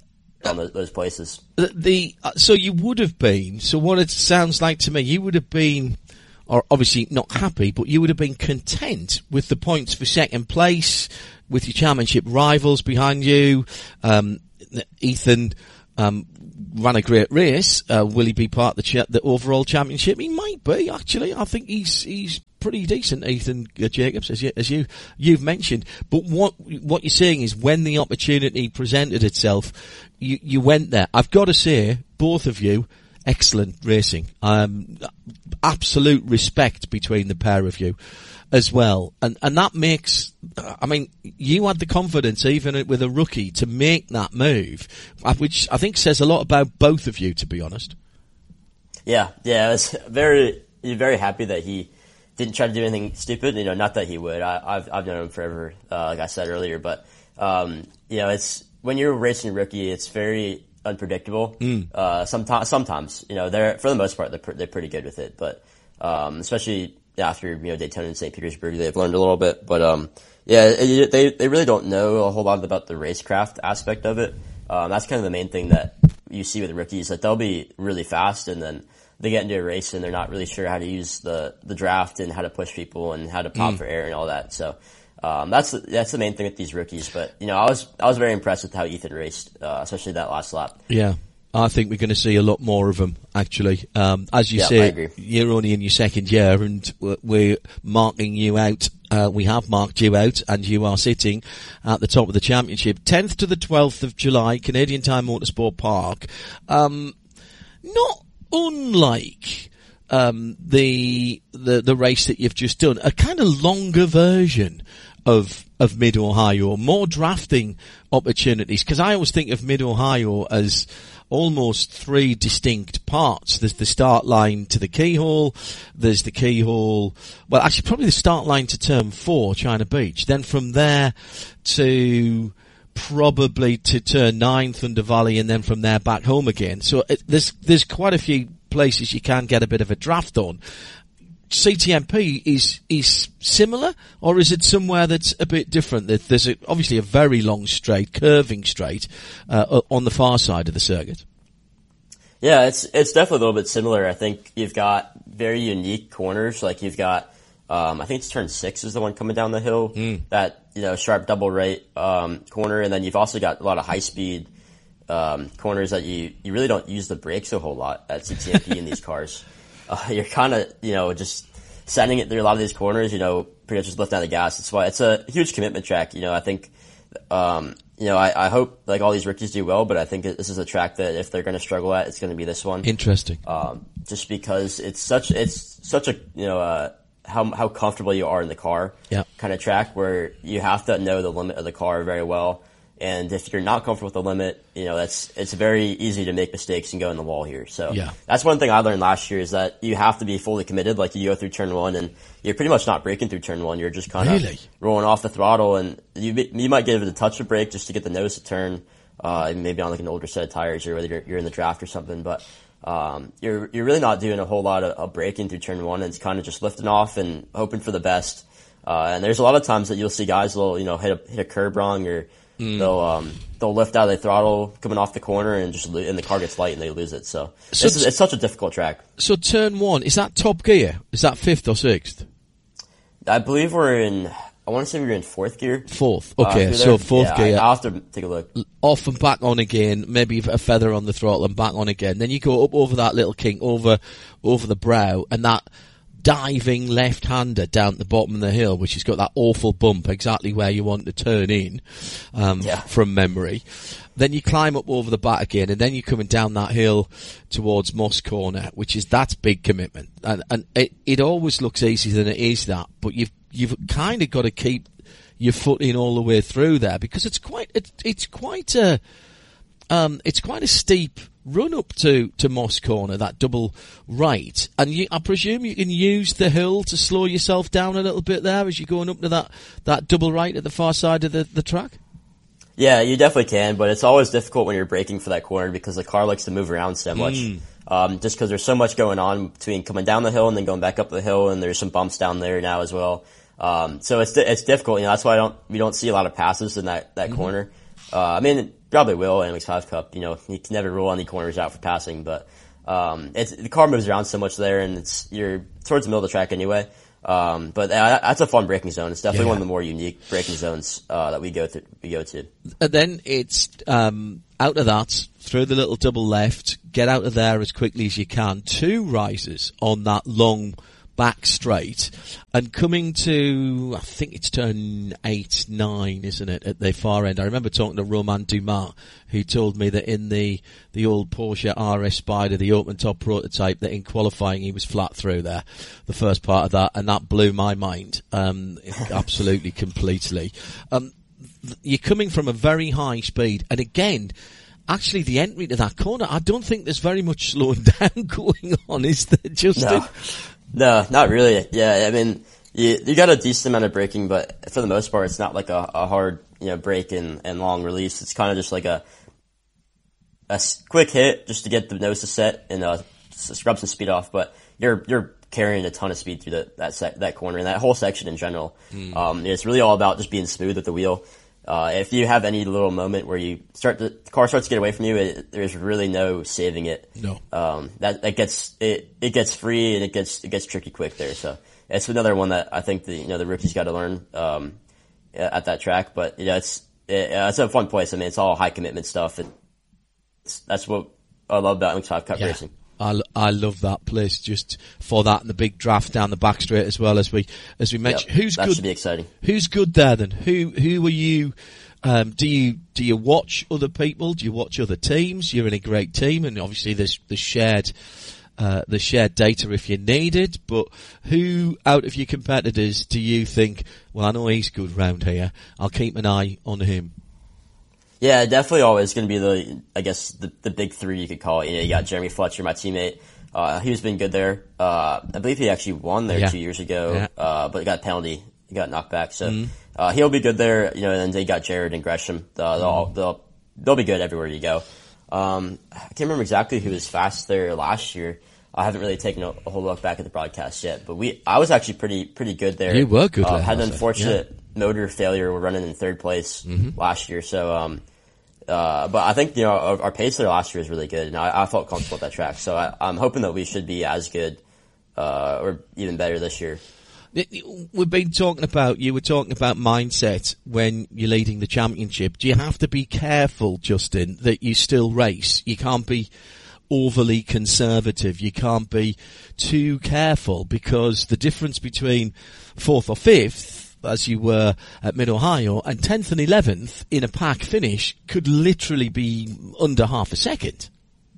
on the, those places. The, the uh, so you would have been. So what it sounds like to me, you would have been, or obviously not happy, but you would have been content with the points for second place, with your championship rivals behind you. Um, Ethan um, ran a great race. Uh, will he be part of the, cha- the overall championship? He might be, actually. I think he's he's pretty decent, Ethan Jacobs, as you as you you've mentioned. But what what you're saying is, when the opportunity presented itself, you you went there. I've got to say, both of you, excellent racing. Um, absolute respect between the pair of you as well. And, and that makes, I mean, you had the confidence, even with a rookie, to make that move, which I think says a lot about both of you, to be honest. Yeah, yeah, I was very, very happy that he didn't try to do anything stupid. You know, not that he would. I, I've, I've known him forever, uh, like I said earlier, but, um, you know, it's, when you're racing a rookie, it's very unpredictable. Mm. Uh, sometimes, sometimes, you know, they're, for the most part, they're, pr- they're pretty good with it, but, um, especially after, you know, Daytona and Saint Petersburg, they've learned a little bit, but, um, yeah, it, they, they really don't know a whole lot about the racecraft aspect of it. Um, that's kind of the main thing that you see with rookies, that they'll be really fast and then they get into a race and they're not really sure how to use the, the draft and how to push people and how to pop mm. for air and all that. So, um, that's, that's the main thing with these rookies. But, you know, I was, I was very impressed with how Ethan raced, uh, especially that last lap. Yeah. I think we're going to see a lot more of them, actually. Um, as you yeah, say, you're only in your second year and we're marking you out. Uh, we have marked you out and you are sitting at the top of the championship. tenth to the twelfth of July, Canadian Tire Motorsport Park. Um, not unlike, um, the, the, the race that you've just done. A kind of longer version of, of Mid-Ohio, more drafting opportunities. Cause I always think of Mid-Ohio as almost three distinct parts. There's the start line to the keyhole, there's the keyhole, well actually probably the start line to turn four, China Beach. Then from there to probably to turn nine, Thunder Valley, and then from there back home again. So it, there's, there's quite a few places you can get a bit of a draft on. C T M P is is similar, or is it somewhere that's a bit different? There's a, obviously a very long straight, curving straight, uh, on the far side of the circuit. Yeah, it's it's definitely a little bit similar. I think you've got very unique corners. Like you've got, um, I think it's turn six is the one coming down the hill. Mm. That, you know, sharp double right um, corner, and then you've also got a lot of high speed um, corners that you you really don't use the brakes a whole lot at C T M P in these cars. Uh, you're kind of, you know, just sending it through a lot of these corners, you know, pretty much just lifting out the gas. That's why it's a huge commitment track. You know, I think, um, you know, I, I hope like all these rookies do well, but I think this is a track that if they're going to struggle at, it's going to be this one. Interesting. Um, just because it's such, it's such a, you know, uh, how, how comfortable you are in the car yeah. kind of track where you have to know the limit of the car very well. And if you're not comfortable with the limit, you know, that's, it's very easy to make mistakes and go in the wall here. So yeah. that's one thing I learned last year is that you have to be fully committed. Like you go through turn one and you're pretty much not braking through turn one. You're just kind of really? rolling off the throttle and you, you might give it a touch of brake just to get the nose to turn, uh, maybe on like an older set of tires or whether you're, you're in the draft or something. But, um, you're, you're really not doing a whole lot of, of braking through turn one. And it's kind of just lifting off and hoping for the best. Uh, and there's a lot of times that you'll see guys will, you know, hit a, hit a curb wrong or, Mm. They'll um they'll lift out of the throttle coming off the corner and just lo- and the car gets light and they lose it. So, so it's, it's such a difficult track. So turn one, is that top gear? Is that fifth or sixth? I believe we're in. I want to say we're in fourth gear. Fourth. Okay, uh, so fourth yeah, gear. I, I'll have to take a look. Off and back on again. Maybe a feather on the throttle and back on again. Then you go up over that little kink over over the brow and that diving left-hander down at the bottom of the hill, which has got that awful bump exactly where you want to turn in, um, yeah. from memory. Then you climb up over the back again, and then you're coming down that hill towards Moss Corner, which is, that's big commitment. And, and it, it always looks easier than it is that, but you've, you've kind of got to keep your foot in all the way through there, because it's quite, it, it's quite a, um, it's quite a steep run up to, to Moss Corner, that double right. And you, I presume you can use the hill to slow yourself down a little bit there as you're going up to that, that double right at the far side of the, the track? Yeah, you definitely can, but it's always difficult when you're braking for that corner because the car likes to move around so much. Mm. Um, just because there's so much going on between coming down the hill and then going back up the hill, and there's some bumps down there now as well. Um, so it's it's difficult. You know, that's why I don't we don't see a lot of passes in that that mm-hmm. corner. Uh, I mean, probably will in M X five Cup. You know, you can never rule any corners out for passing, but um, it's, the car moves around so much there, and it's you're towards the middle of the track anyway. Um, but uh, that's a fun braking zone. It's definitely yeah. one of the more unique braking zones uh, that we go to. We go to. And then it's um, out of that, through the little double left, get out of there as quickly as you can. Two rises on that long back straight, and coming to, I think it's turn eight, nine, isn't it, at the far end. I remember talking to Romain Dumas, who told me that in the, the old Porsche R S Spider, the open top prototype, that in qualifying he was flat through there, the first part of that, and that blew my mind, um, absolutely, completely. Um, th- you're coming from a very high speed, and again, actually, the entry to that corner, I don't think there's very much slowing down going on, is there, Justin? No. No, not really. Yeah, I mean, you, you got a decent amount of braking, but for the most part, it's not like a, a hard, you know, brake and, and long release. It's kind of just like a, a s- quick hit just to get the nose to set and, uh, scrub some speed off, but you're, you're carrying a ton of speed through the, that sec- that corner and that whole section in general. Mm. Um, it's really all about just being smooth with the wheel. Uh, if you have any little moment where you start to, the car starts to get away from you, it, there's really no saving it. No. Um, that, that gets, it, it gets free and it gets, it gets tricky quick there. So it's another one that I think the, you know, the rookies got to learn, um, at that track. But, yeah, it's, it, it's a fun place. I mean, it's all high commitment stuff. And it's, that's what I love about M X five Cup yeah. racing. I, I love that place just for that, and the big draft down the back straight as well, as we as we mentioned. Yep, who's that good? Should be exciting. Who's good there then? Who who are you? Um, do you do you watch other people? Do you watch other teams? You're in a great team, and obviously there's the shared uh, the shared data if you need it. But who out of your competitors do you think? Well, I know he's good round here. I'll keep an eye on him. Yeah, definitely always going to be the, I guess, the, the big three you could call it. You know, you got Jeremy Fletcher, my teammate. Uh, he's been good there. Uh, I believe he actually won there yeah. two years ago, yeah. uh, but he got a penalty. He got knocked back. So, mm. uh, he'll be good there. You know, and then they got Jared and Gresham. Uh, they'll, mm. they'll, they'll be good everywhere you go. Um, I can't remember exactly who was fast there last year. I haven't really taken a, a whole look back at the broadcast yet, but we, I was actually pretty, pretty good there. You were good uh, there. Had an unfortunate yeah. motor failure. We're running in third place mm-hmm. last year. So, um, Uh, but I think, you know, our, our pace there last year is really good, and I, I felt comfortable at that track. So I, I'm hoping that we should be as good, uh, or even better this year. We've been talking about, you were talking about mindset when you're leading the championship. Do you have to be careful, Justin, that you still race? You can't be overly conservative. You can't be too careful, because the difference between fourth or fifth, as you were at Mid-Ohio, and tenth and eleventh in a pack finish could literally be under half a second.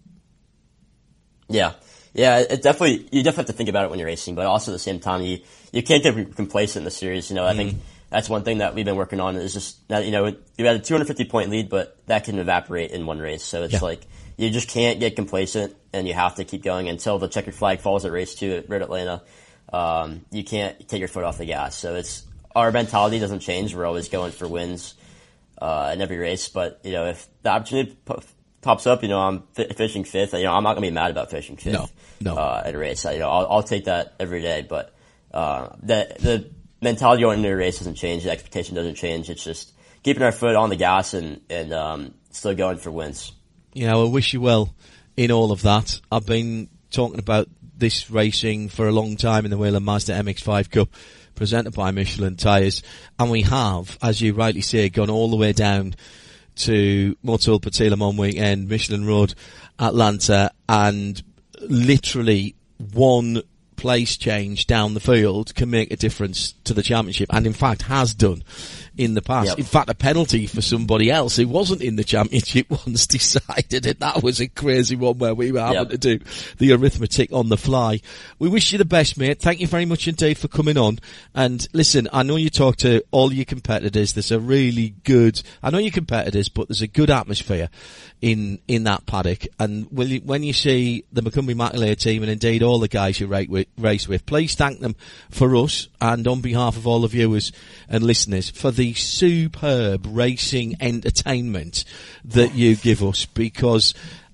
Yeah. Yeah, it definitely, you definitely have to think about it when you're racing, but also at the same time, you, you can't get complacent in the series. You know, I mm. think that's one thing that we've been working on is just that, you know, you had a two hundred fifty point lead, but that can evaporate in one race. So it's yeah. like, you just can't get complacent, and you have to keep going until the checkered flag falls at race two at Road Atlanta. Um, you can't take your foot off the gas. So it's, our mentality doesn't change. We're always going for wins, uh, in every race. But, you know, if the opportunity p- pops up, you know, I'm f- finishing fifth, you know, I'm not going to be mad about finishing fifth, no, no. Uh, at a race. I, you know, I'll, I'll take that every day. But, uh, the, the mentality going into a race doesn't change. The expectation doesn't change. It's just keeping our foot on the gas and, and, um, still going for wins. Yeah, I wish you well in all of that. I've been talking about this racing for a long time in the Whelen Mazda M X five Cup, presented by Michelin Tyres, and we have, as you rightly say, gone all the way down to Motul Patilamon weekend, Michelin Road, Atlanta, and literally one place change down the field can make a difference to the championship, and in fact has done in the past. Yep. In fact, a penalty for somebody else who wasn't in the championship once decided it. That was a crazy one where we were having yep. to do the arithmetic on the fly. We wish you the best, mate. Thank you very much indeed for coming on. And listen, I know you talk to all your competitors. There's a really good, I know your competitors, but there's a good atmosphere in, in that paddock. And will you, when you see the Macumbi Makalea team, and indeed all the guys you race with, race with, please thank them for us and on behalf of all the viewers and listeners for the superb racing entertainment that you give us, because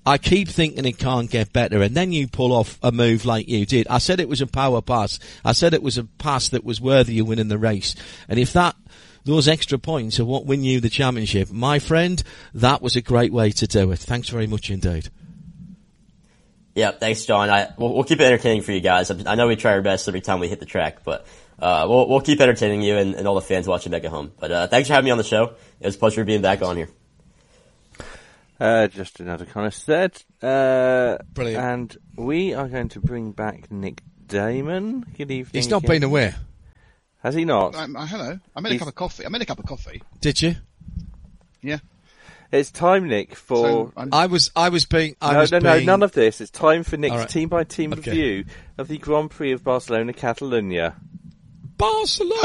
I keep thinking it can't get better, and then you pull off a move like you did. I said it was a power pass. I said it was a pass that was worthy of winning the race. And if that, those extra points are what win you the championship, my friend, that was a great way to do it. Thanks very much indeed. Yeah, thanks, John. I, we'll, we'll keep it entertaining for you guys. I know we try our best every time we hit the track, but uh, we'll, we'll keep entertaining you and, and all the fans watching back at home. But uh, thanks for having me on the show. It was a pleasure being back on here. Uh, just another kind of said. Uh, Brilliant. And we are going to bring back Nick Damon. Good evening. He's not again. been away. Has he not? Um, uh, hello. I made He's- a cup of coffee. I made a cup of coffee. Did you? Yeah. It's time, Nick, for... So, I'm, I was, I was being, I no, was no, no, being, none of this. It's time for Nick's All right. team-by-team Okay. review of the Grand Prix of Barcelona, Catalonia. Barcelona!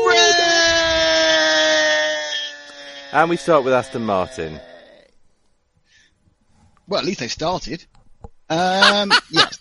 And we start with Aston Martin. well, at least they started. Um, yes.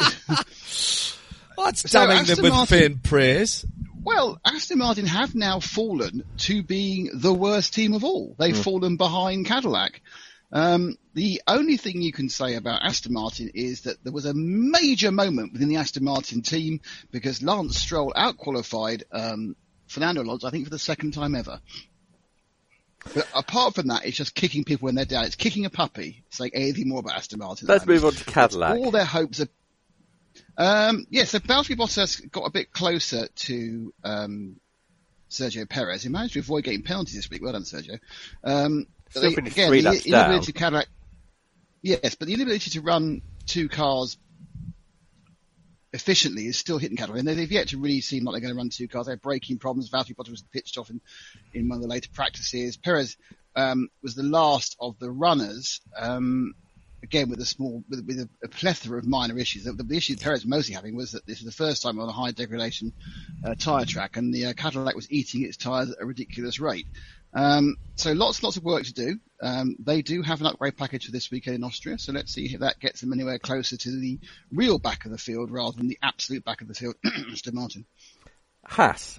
That's So damning them Aston with Martin- faint praise. Well, Aston Martin have now fallen to being the worst team of all. They've fallen behind Cadillac. Um, the only thing you can say about Aston Martin is that there was a major moment within the Aston Martin team because Lance Stroll outqualified um, Fernando Alonso, I think, for the second time ever. But apart from that, it's just kicking people when they're down. It's kicking a puppy, saying anything more about Aston Martin. Let's move on to Cadillac. All their hopes are... Um, yes, so Valtteri Bottas got a bit closer to um, Sergio Perez. He managed to avoid getting penalties this week. Well done, Sergio. Um, but Still they- finished again, three the laps inability down. to Cadillac... Yes, but the inability to run two cars efficiently is still hitting Cadillac. And they've yet to really seem like they're going to run two cars. They have braking problems. Valtteri Bottas was pitched off in, in one of the later practices. Perez um, was the last of the runners. Um, Again, with a small, with, with a, a plethora of minor issues. The, the issue Perez was mostly having was that this was the first time on a high degradation uh, tyre track, and the uh, Cadillac was eating its tyres at a ridiculous rate. Um, so lots, lots of work to do. Um, they do have an upgrade package for this weekend in Austria, so let's see if that gets them anywhere closer to the real back of the field rather than the absolute back of the field. Aston Martin. Haas.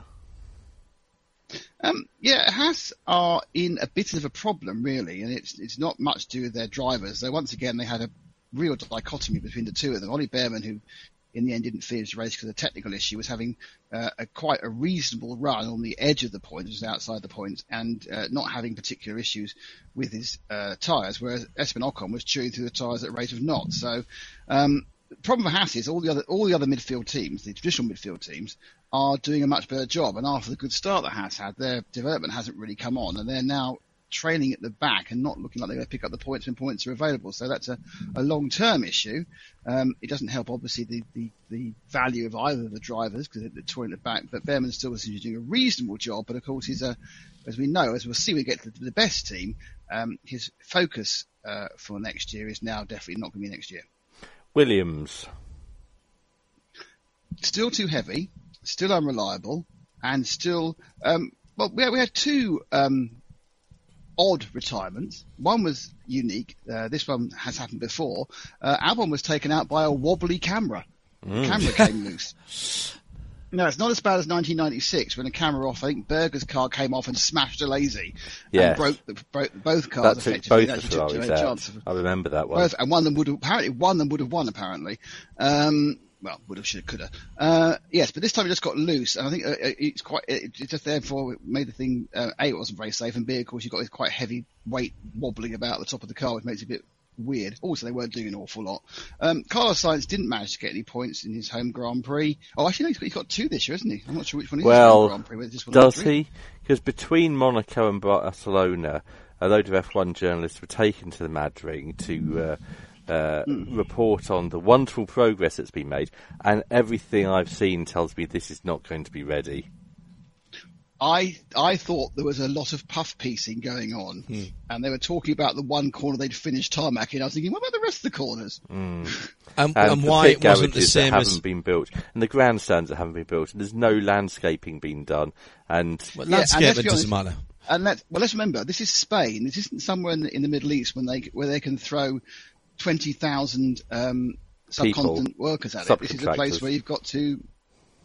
Um, yeah, Haas are in a bit of a problem, really, and it's it's not much to do with their drivers. So once again, they had a real dichotomy between the two of them. Ollie Behrman, who in the end didn't finish the race because of a technical issue, was having uh, a quite a reasonable run on the edge of the points, just outside the points, and uh, not having particular issues with his uh, tyres, whereas Esteban Ocon was chewing through the tyres at a rate of knots. So um, the problem for Haas is all the other all the other midfield teams, the traditional midfield teams, are doing a much better job. And after the good start that Haas had, their development hasn't really come on, and they're now trailing at the back and not looking like they're going to pick up the points when points are available. So that's a, a long-term issue. Um, it doesn't help, obviously, the, the, the value of either of the drivers because they're touring at the back. But Behrman still seems to do a reasonable job. But of course, he's a, as we know, as we'll see, when we get to the, the best team. Um, his focus uh, for next year is now definitely not going to be next year. Williams. Still too heavy, still unreliable, and still, um, well, we had, we had two um, odd retirements. One was unique. Uh, this one has happened before. Uh, Albon was taken out by a wobbly camera. The camera came loose. No, it's not as bad as nineteen ninety-six when a camera off. I think Berger's car came off and smashed a lazy Yes. and broke, the, broke both cars That took effectively. both That the took Ferraris a out. chance of- I remember that one. both, and one of them would have, apparently one of them would have won, apparently. Um, well, would have, should have, could have. Uh, yes, but this time it just got loose, and I think uh, it's quite, it, it just therefore made the thing, uh, A, it wasn't very safe, and B, of course, you've got this quite heavy weight wobbling about the top of the car, which makes it a bit weird. Also, they weren't doing an awful lot. Um, Carlos Sainz didn't manage to get any points in his home Grand Prix. Oh, actually, no, he's got, he's got two this year, isn't he? I'm not sure which one is his home Well, Grand Prix. Whether it's just one or does three. he? Because between Monaco and Barcelona, a load of F one journalists were taken to the Mad Ring to uh, uh, Mm. report on the wonderful progress that's been made, and everything I've seen tells me this is not going to be ready. I I thought there was a lot of puff piecing going on, Hmm. and they were talking about the one corner they'd finished tarmac in. I was thinking, what about the rest of the corners? And, And, and the why pit it wasn't the garages same that as... haven't been built, and the grandstands that haven't been built, and there's no landscaping being done, and Well, Yeah, and let's landscape, be it doesn't honest, matter. And let's well, let's remember this is Spain. This isn't somewhere in the, in the Middle East when they where they can throw twenty thousand um, subcontinent workers at it. This is a place subcontractors. where you've got to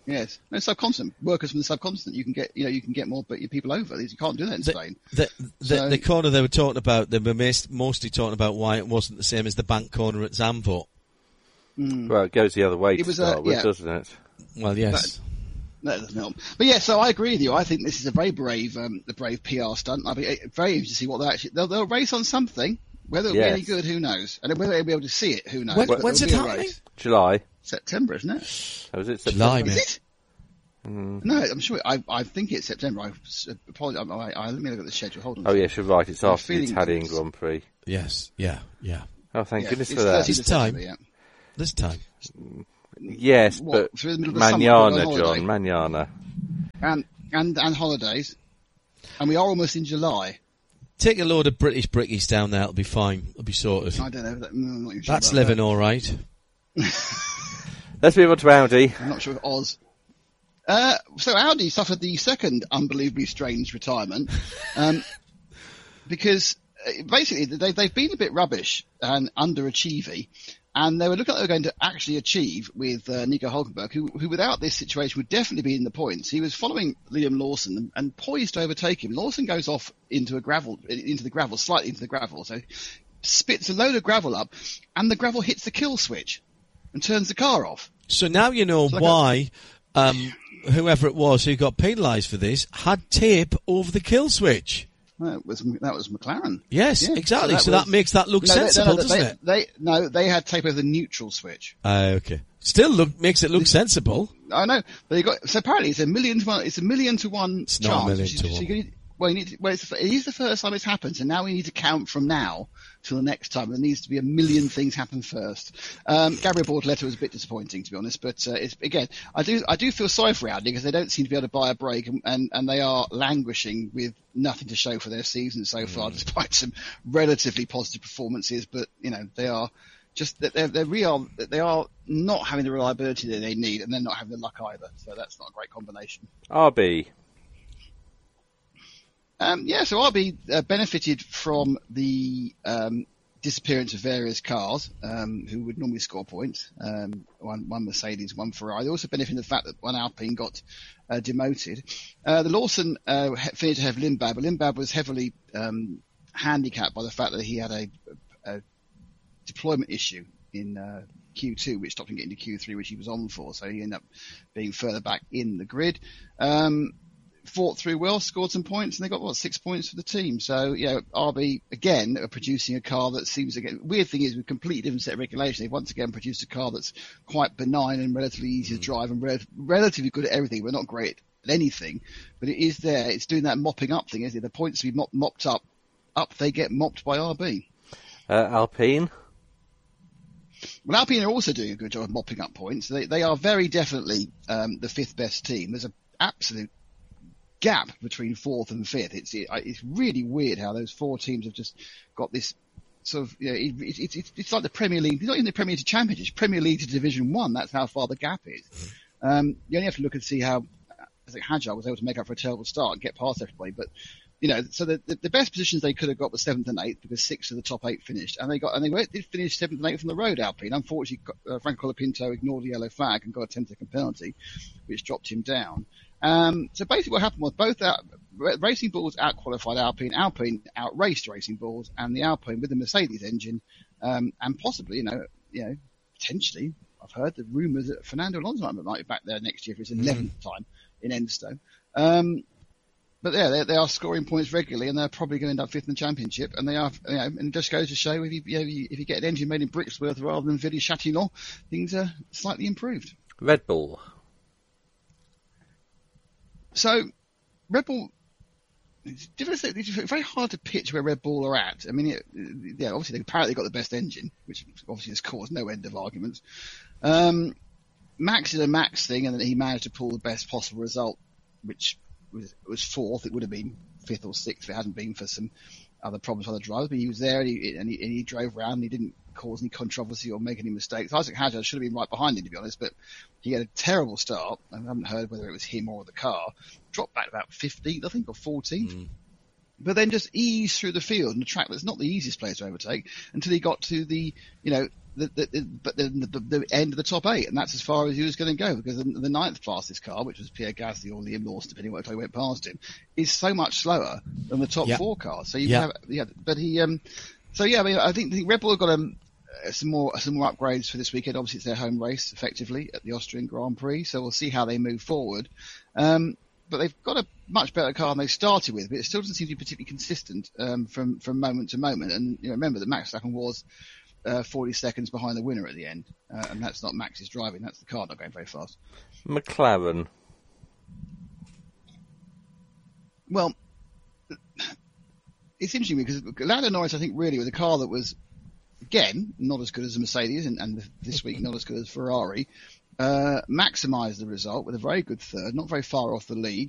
Yes, no subcontinent workers from the subcontinent. You can get, you know, you can get more, but people over. You can't do that in the, Spain. The, the, so, the corner they were talking about, they were mostly talking about why it wasn't the same as the bank corner at Zandvoort. Mm. Well, it goes the other way it to was, start uh, with, yeah. doesn't it? Well, yes. That, that doesn't help. But yeah, so I agree with you. I think this is a very brave, um, a brave P R stunt. I'll be very interested to see what they actually. They'll, they'll race on something. Whether it'll yes. be any good, who knows? And whether they'll be able to see it, who knows? When, but when's it happening? July. September, isn't it? Oh, is it September? July, Is mate. it? Mm. No, I'm sure. I, I think it's September. I apologize. I, I, let me look at the schedule. Hold on. Oh, yes, you're right. It's I'm after the feeling Italian it's- Grand Prix. Yes, yeah, yeah. Oh, thank Yeah, goodness it's for that. thirtieth of It's time. September, yeah. This time. Yes, What, but through the middle of the summer, we're Manana, on John, holiday. Manana. And and and holidays, and we are almost in July. Take a load of British brickies down there, it'll be fine. It'll be sorted. I don't know. That, I'm not even sure That's about living that. all right. Let's move on to Audi. I'm not sure of Oz. Uh, so Audi suffered the second unbelievably strange retirement, um, because uh, basically they, they've been a bit rubbish and underachieving, and they were looking at what they were going to actually achieve with uh, Nico Hülkenberg, who, who without this situation would definitely be in the points. He was following Liam Lawson and, and poised to overtake him. Lawson goes off into a gravel, into the gravel, slightly into the gravel, so spits a load of gravel up, and the gravel hits the kill switch and turns the car off. So now you know So like why um, whoever it was who got penalised for this had tape over the kill switch. That was that was McLaren. Yes, Yeah, exactly. So that that, was- makes that look No, they- no, sensible, no, doesn't they, it? They no, they had tape over the neutral switch. Uh, okay. Still look makes it look sensible. I know, but they got so apparently it's a million to one. It's a million to one It's chance. not a million which is- to so one. you need- well, you need to, well, it's, the- it is the first time it's happened, so now we need to count from now till the next time. There needs to be a million things happen first. Um, Gabriel Bortoleto was a bit disappointing, to be honest, but uh, it's again, I do I do feel sorry for Audi because they don't seem to be able to buy a break, and, and, and they are languishing with nothing to show for their season so far, Mm. despite some relatively positive performances. But you know, they are. Just that they're, they're real, they are not having the reliability that they need, and they're not having the luck either. So that's not a great combination. R B. Um, yeah, so R B uh, benefited from the um, disappearance of various cars um, who would normally score points. Um, one, one Mercedes, one Ferrari. They also benefited from the fact that one Alpine got uh, demoted. Uh, the Lawson uh, finished to have Lindblad, but Lindblad was heavily um, handicapped by the fact that he had a, a deployment issue in uh, Q two, which stopped him getting to Q three, which he was on for. So he ended up being further back in the grid. Um, fought through well, scored some points, and they got, what, six points for the team. So, you know, R B, again, are producing a car that seems, again, weird thing is, with a completely different set of regulations, they've once again produced a car that's quite benign and relatively easy to drive and rel- relatively good at everything, but not great at anything. But it is there. It's doing that mopping up thing, isn't it? The points to be mop- mopped up, up they get mopped by R B. Uh, Alpine. Well, Alpine are also doing a good job of mopping up points. They they are very definitely um, the fifth best team. There's an absolute gap between fourth and fifth. It's it, it's really weird how those four teams have just got this sort of, you know, it, it, it, it's it's like the Premier League. It's not even the Premier League to Championship. It's Premier League to Division One. That's how far the gap is. Um, you only have to look and see how I think Hadjar was able to make up for a terrible start and get past everybody, but. You know, so the, the the best positions they could have got was seventh and eighth because six of the top eight finished, and they got and they went, did finish seventh and eighth from the road. Alpine, unfortunately, uh, Franco Colapinto ignored the yellow flag and got a ten second penalty, which dropped him down. Um, so basically, what happened was both out, Racing Bulls outqualified Alpine, Alpine outraced Racing Bulls, and the Alpine with the Mercedes engine, um, and possibly, you know, you know, potentially, I've heard the rumours that Fernando Alonso might be back there next year for his eleventh mm-hmm. time in Enstone. Um, But yeah, they, they are scoring points regularly, and they're probably going to end up fifth in the championship. And they are, you know, and it just goes to show if you, you know, if you get an engine made in Brixworth rather than Villiers-Châtillon, things are slightly improved. Red Bull. So, Red Bull, it's, it's very hard to pitch where Red Bull are at. I mean, it, yeah, obviously they apparently got the best engine, which obviously has caused no end of arguments. Um, Max did a Max thing, and then he managed to pull the best possible result, which was, was fourth. It would have been fifth or sixth if it hadn't been for some other problems with other drivers. But he was there and he, and he, and he drove around and he didn't cause any controversy or make any mistakes. Isaac Hadjar should have been right behind him, to be honest, but he had a terrible start. I haven't heard whether it was him or the car. Dropped back about fifteenth, I think, or fourteenth. Mm. But then just eased through the field on a track that's not the easiest place to overtake until he got to the, you know, the, the, the, but the, the, the end of the top eight, and that's as far as he was going to go, because the, the ninth fastest car, which was Pierre Gasly or Liam Lawson, depending on what time he went past him, is so much slower than the top yep. four cars. So you yep. have, yeah, but he, um, so yeah, I mean, I think, I think Red Bull have got um, some more some more upgrades for this weekend. Obviously, it's their home race, effectively, at the Austrian Grand Prix, so we'll see how they move forward. Um, but they've got a much better car than they started with, but it still doesn't seem to be particularly consistent um, from from moment to moment. And you know, remember that Max Verstappen was uh, forty seconds behind the winner at the end, uh, and that's not Max's driving; that's the car not going very fast. McLaren. Well, it's interesting because Lando Norris, I think, really was a car that was, again, not as good as the Mercedes, and, and this week not as good as Ferrari. Uh, maximised the result with a very good third, not very far off the lead.